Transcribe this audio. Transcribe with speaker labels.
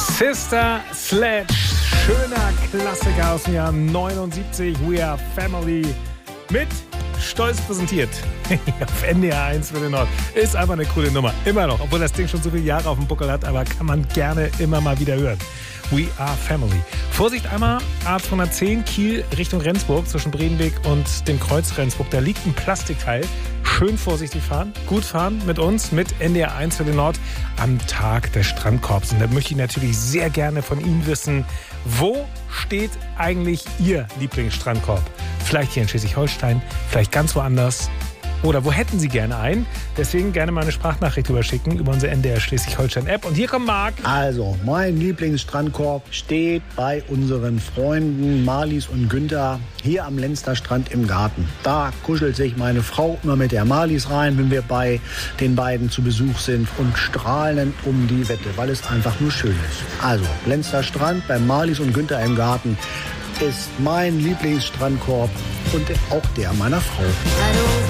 Speaker 1: Sister Sledge, schöner Klassiker aus dem Jahr 79, We Are Family, mit stolz präsentiert auf NDR 1 für den Nord. Ist einfach eine coole Nummer, immer noch, obwohl das Ding schon so viele Jahre auf dem Buckel hat, aber kann man gerne immer mal wieder hören. We Are Family. Vorsicht einmal, A210 Kiel Richtung Rendsburg zwischen Bredenweg und dem Kreuz Rendsburg. Da liegt ein Plastikteil. Schön vorsichtig fahren, gut fahren mit uns, mit NDR 1 für den Nord am Tag des Strandkorbs. Und da möchte ich natürlich sehr gerne von Ihnen wissen, wo steht eigentlich Ihr Lieblingsstrandkorb? Vielleicht hier in Schleswig-Holstein, vielleicht ganz woanders. Oder wo hätten Sie gerne einen? Deswegen gerne mal eine Sprachnachricht überschicken über unsere NDR Schleswig-Holstein-App. Und hier kommt Marc.
Speaker 2: Also, mein Lieblingsstrandkorb steht bei unseren Freunden Marlies und Günther hier am Lenster Strand im Garten. Da kuschelt sich meine Frau immer mit der Marlies rein, wenn wir bei den beiden zu Besuch sind und strahlen um die Wette, weil es einfach nur schön ist. Also, Lenster Strand bei Marlies und Günther im Garten ist mein Lieblingsstrandkorb und auch der meiner Frau.